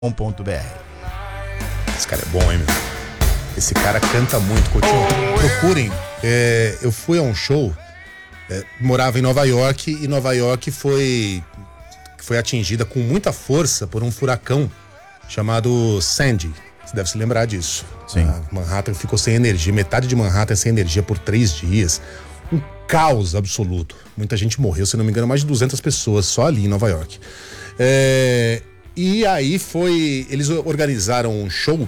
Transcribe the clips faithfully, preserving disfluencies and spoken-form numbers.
ponto com ponto b r. Esse cara é bom, hein, meu? Esse cara canta muito, Coutinho. Procurem. É, eu fui a um show, é, morava em Nova York, e Nova York foi, foi atingida com muita força por um furacão chamado Sandy. Você deve se lembrar disso. Sim. A Manhattan ficou sem energia, metade de Manhattan sem energia por três dias. Um caos absoluto. Muita gente morreu, se não me engano, mais de duzentas pessoas só ali em Nova York. É, e aí foi... Eles organizaram um show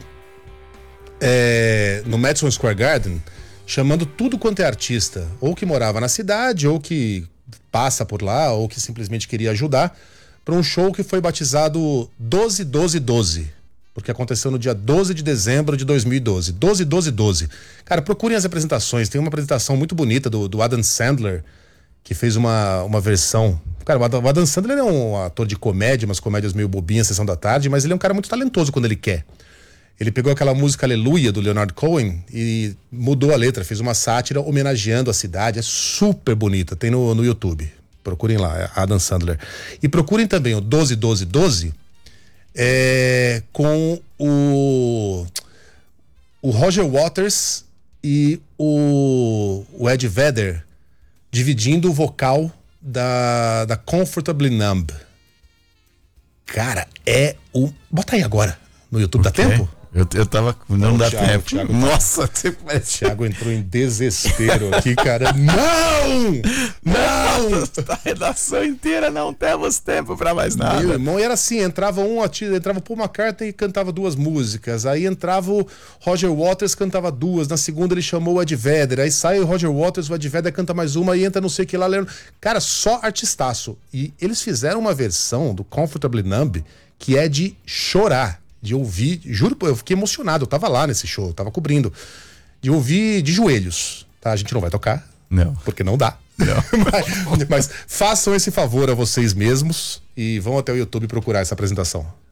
é, no Madison Square Garden, chamando tudo quanto é artista, ou que morava na cidade, ou que passa por lá, ou que simplesmente queria ajudar, para um show que foi batizado doze doze doze. Porque aconteceu no dia doze de dezembro de dois mil e doze. doze doze doze. Cara, procurem as apresentações. Tem uma apresentação muito bonita do, do Adam Sandler, que fez uma, uma versão... Cara, o Adam Sandler é um ator de comédia, umas comédias meio bobinhas, Sessão da Tarde, mas ele é um cara muito talentoso quando ele quer. Ele pegou aquela música Aleluia, do Leonard Cohen, e mudou a letra, fez uma sátira homenageando a cidade. É super bonita, tem no, no YouTube. Procurem lá, é Adam Sandler. E procurem também o doze doze doze, É, com o, o Roger Waters e o, o Ed Vedder dividindo o vocal da, da Comfortably Numb. Cara, é o... Bota aí agora no YouTube, dá tempo? Eu, eu tava... Não, não dá Thiago, tempo. Thiago, Nossa, você parece... Thiago entrou em desespero aqui, cara. Não! Não! A redação inteira não temos tempo pra mais nada. Meu irmão, era assim, entrava um, entrava o Paul McCartney e cantava duas músicas, aí entrava o Roger Waters, cantava duas, na segunda ele chamou o Ed Vedder, aí sai o Roger Waters, o Ed Vedder canta mais uma, e entra não sei o que lá, cara, só artistaço. E eles fizeram uma versão do Comfortably Numb que é de chorar, de ouvir, juro, eu fiquei emocionado, eu tava lá nesse show, eu tava cobrindo, de ouvir de joelhos, tá? A gente não vai tocar, não, porque não dá. Não. mas, mas façam esse favor a vocês mesmos e vão até o YouTube procurar essa apresentação.